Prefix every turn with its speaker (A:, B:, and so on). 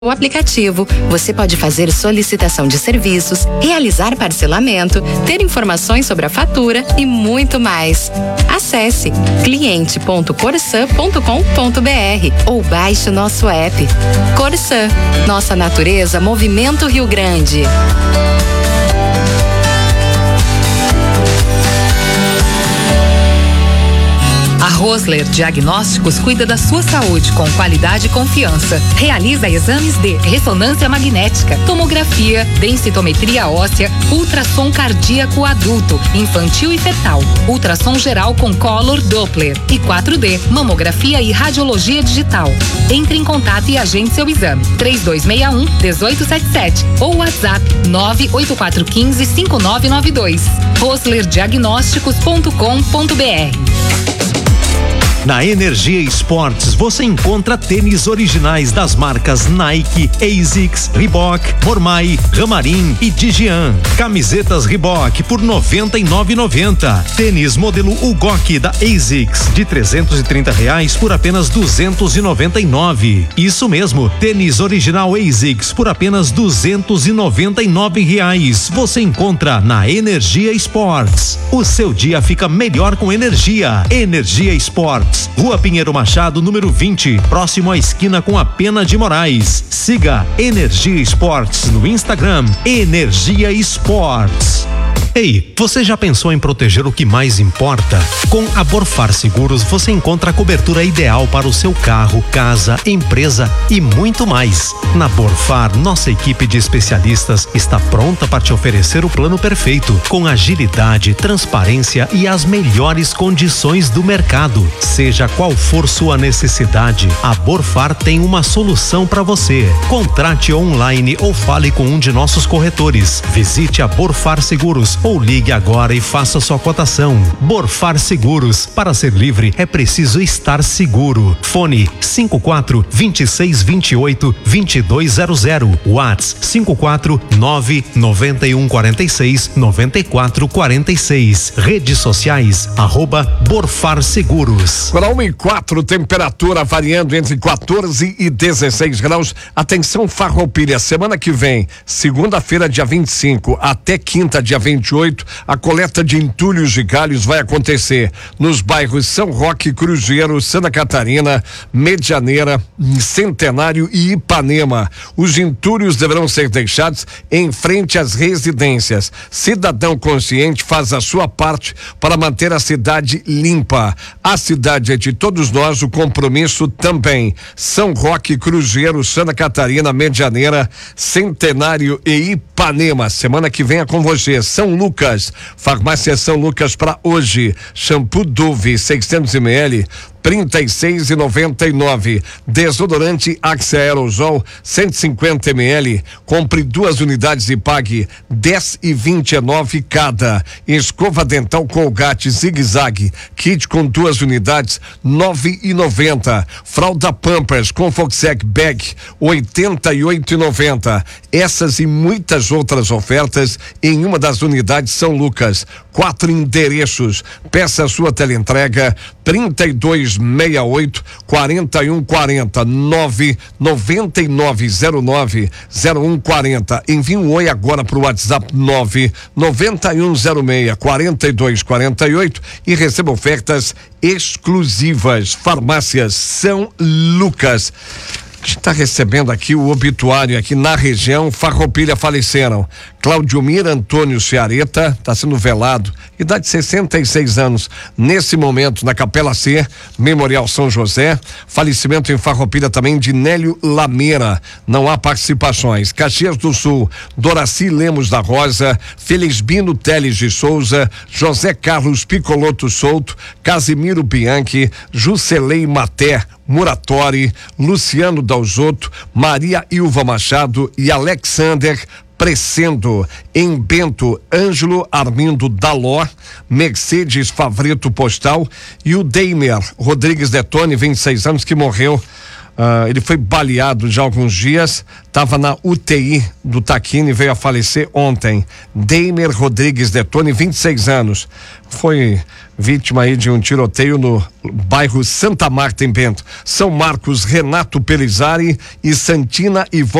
A: O aplicativo, você pode fazer solicitação de serviços, realizar parcelamento, ter informações sobre a fatura e muito mais. Acesse cliente.corsan.com.br ou baixe o nosso app. Corsan, nossa natureza, Movimento Rio Grande.
B: A Rosler Diagnósticos cuida da sua saúde com qualidade e confiança. Realiza exames de ressonância magnética, tomografia, densitometria óssea, ultrassom cardíaco adulto, infantil e fetal, ultrassom geral com Color Doppler e 4D, mamografia e radiologia digital. Entre em contato e agende seu exame. 3261-1877 ou WhatsApp 98415-5992. roslerdiagnósticos.com.br.
C: Na Energia Esportes você encontra tênis originais das marcas Nike, ASICS, Reebok, Mormai, Ramarin e Digian. Camisetas Reebok por R$ 99,90. Tênis modelo Ugok da ASICS de R$330 por apenas R$ 299. Isso mesmo, tênis original ASICS por apenas R$ 299. Você encontra na Energia Esportes. O seu dia fica melhor com energia. Energia Esportes. Rua Pinheiro Machado, número 20, próximo à esquina com a Pena de Moraes. Siga Energia Esportes no Instagram, Energia Esportes. Ei, você já pensou em proteger o que mais importa? Com a Borfar Seguros você encontra a cobertura ideal para o seu carro, casa, empresa e muito mais. Na Borfar, nossa equipe de especialistas está pronta para te oferecer o plano perfeito, com agilidade, transparência e as melhores condições do mercado. Seja qual for sua necessidade, a Borfar tem uma solução para você. Contrate online ou fale com um de nossos corretores. Visite a Borfar Seguros ou ligue agora e faça sua cotação. Borfar Seguros. Para ser livre é preciso estar seguro. Fone 54-2628-2200. Whats 549-9146-9446. Redes sociais @Borfar Seguros.
D: Para 1:04, temperatura variando entre 14 e 16 graus. Atenção Farroupilha, semana que vem, segunda-feira, dia 25, até quinta, dia 28, a coleta de entulhos e galhos vai acontecer nos bairros São Roque, Cruzeiro, Santa Catarina, Medianeira, Centenário e Ipanema. Os entulhos deverão ser deixados em frente às residências. Cidadão consciente faz a sua parte para manter a cidade limpa. A cidade é de todos nós, o compromisso também. São Roque, Cruzeiro, Santa Catarina, Medianeira, Centenário e Ipanema. Semana que vem é com você. São Lucas, Farmácia São Lucas para hoje. Shampoo Dove 600 ml, 36,99. Desodorante Axe Aerosol 150 ml. Compre 2 unidades e pague 10,29 cada. Escova dental Colgate Zig Zag kit com 2 unidades 9,90. Fralda Pampers Confoxec Bag 88,90. Essas e muitas outras ofertas em uma das unidades São Lucas. 4 endereços. Peça sua teleentrega 3268-4140 99909-0140. Envie um oi agora pro WhatsApp 99106-4248 e receba ofertas exclusivas. Farmácias São Lucas. A gente está recebendo aqui o obituário aqui na região. Farroupilha faleceram Claudiomir Antônio Ciareta, está sendo velado, idade de 66 anos, nesse momento na Capela C, Memorial São José. Falecimento em Farroupilha também de Nélio Lameira, não há participações. Caxias do Sul, Doraci Lemos da Rosa, Felisbino Teles de Souza, José Carlos Picoloto Souto, Casimiro Bianchi, Juscelei Maté Muratori, Luciano Dalzotto, Maria Ilva Machado e Alexander Crescendo. Em Bento, Ângelo Armindo Daló, Mercedes Favrito Postal e o Deimer Rodrigues Detone, 26 anos, que morreu Ele foi baleado já há alguns dias, estava na UTI do Taquini e veio a falecer ontem. Deimer Rodrigues Detone, 26 anos. Foi vítima aí de um tiroteio no bairro Santa Marta, em Bento. São Marcos, Renato Pelizari e Santina Ivone